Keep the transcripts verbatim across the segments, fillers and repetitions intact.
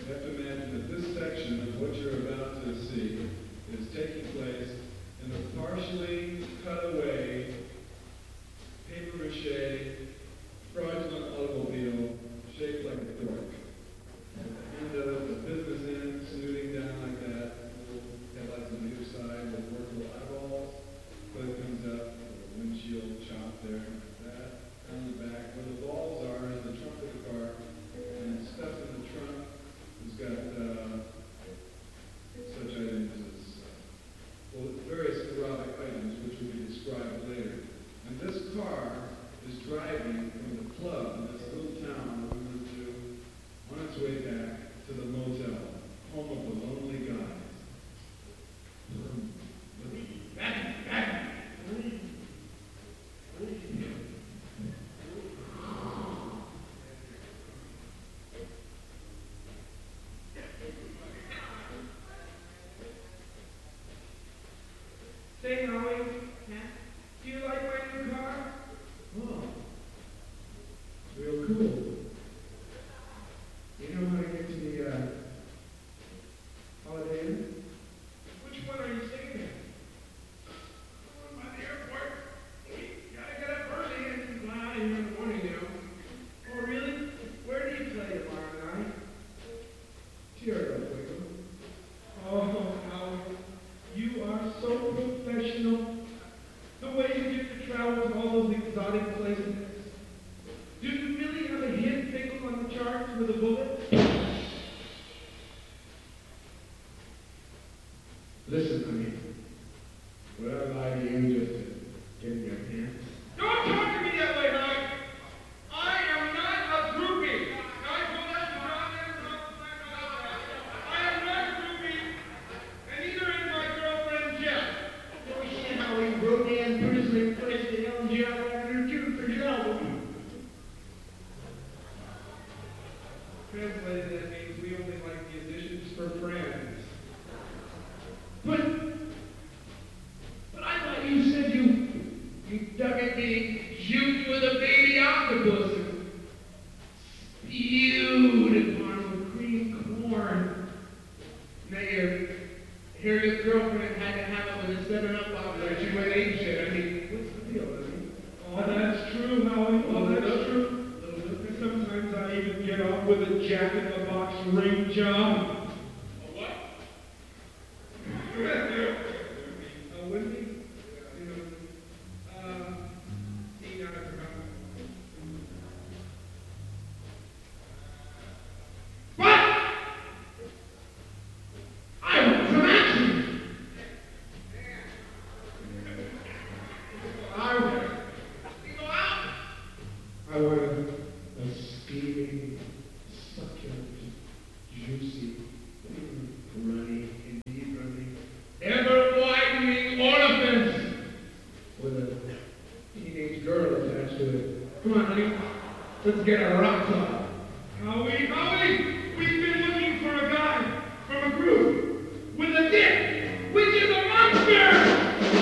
You have to imagine that this section of what you're about to see is taking place in a partially cut away, paper mache, fraudulent automobile shaped like a fork. And uh, the business end snooting down like that, headlights on either side with workable eyeballs. Hood comes up, with a windshield chop there like that. Down the back, where the balls are is the trunk of the car, and stuff in the trunk has got uh, such items as uh, well, various erotic items, which will be described later. And this car is driving from the club in this little town that we went to on its way back to the motel, home of the lonely guys. Back, back. Say, Howie, do you like my new car? Oh, it's real cool. You know how to get to the uh, Holiday Inn? Which one are you staying at? Oh, I'm at the airport. We gotta get up early and fly out of here in the morning now. Oh, really? Where do you play tomorrow night? Cheer up, Wiggum. Oh, Howie, you are so professional. The way you get to travel to all those exotic places. Do you really have a hit pickle on the charts with a bullet? Listen, honey. Would I lie to you just to get in your pants? Don't talk to me that way, Howie. I am not a groupie. I pulled out the drop and drop the I am not a groupie, and neither is my girlfriend Jeff. Oh, yeah, Howie. Rodan Bruce placed the L G out on her tooth for your album. Translated, that means we only like musicians for friends. But, but I thought you said you, you dug in being shoot with a baby octopus and spewed upon some cream corn. Now your, here your girlfriend had to have it with a seven up bottle or she went ape shit. I mean, what's the deal, I mean? Oh, that's true, Howie. Oh, that's true. Sometimes I even get off with a jack-in-the-box ring job. A what? uh, wouldn't he? You know, uh, he not a What? I want some action! I want You go out? I want a, a steaming, succulent, juicy, runny, indeed runny, ever-widening orifice with a teenage girl attached to it. Come on, honey. Let's get our rocks off. Howie, Howie, we've been looking for a guy from a group with a dick, which is a monster!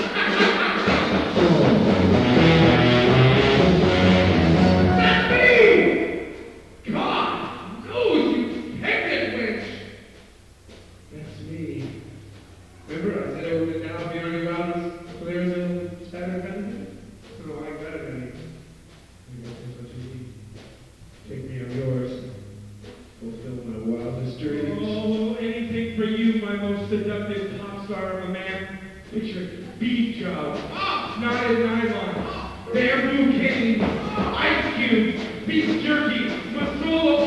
That's me! God knows you pregnant witch! That's me. Remember I said I would now be on your rounds clear as a spatter pen? Oh, I got it, honey. I got this what you need. Take me on yours. Fulfill my wildest dreams. Oh, anything for you, my most seductive pop star of a man. Picture beef job, knotted nylon, bamboo canes, ice cubes, beef jerky, Masolo